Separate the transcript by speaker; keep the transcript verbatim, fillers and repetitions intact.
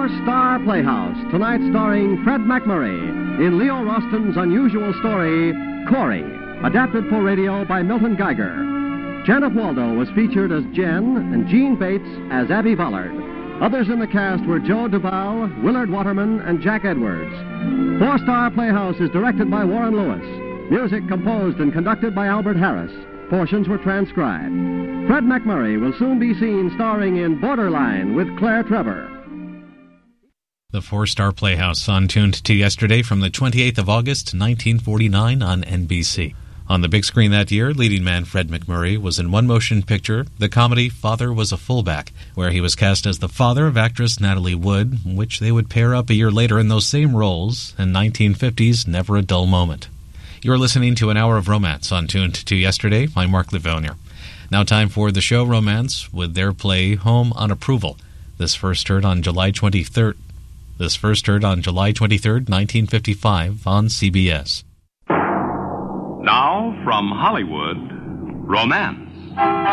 Speaker 1: Four-Star Playhouse, tonight starring Fred MacMurray in Leo Roston's unusual story, Corey, adapted for radio by Milton Geiger. Janet Waldo was featured as Jen and Jean Bates as Abby Vollard. Others in the cast were Joe Duval, Willard Waterman, and Jack Edwards. Four-Star Playhouse is directed by Warren Lewis. Music composed and conducted by Albert Harris. Portions were transcribed. Fred MacMurray will soon be seen starring in Borderline with Claire Trevor.
Speaker 2: The Four-Star Playhouse on Tuned to Yesterday from the twenty-eighth of August, nineteen forty-nine on N B C. On the big screen that year, leading man Fred MacMurray was in one motion picture, the comedy Father Was a Fullback, where he was cast as the father of actress Natalie Wood, which they would pair up a year later in those same roles in nineteen fifty's Never a Dull Moment. You're listening to an hour of romance on Tuned to Yesterday. I'm Mark Livonia. Now time for the show Romance with their play Home on Approval. This first heard on July twenty-third. This first heard on July twenty-third, nineteen fifty-five on C B S.
Speaker 3: Now, from Hollywood, Romance.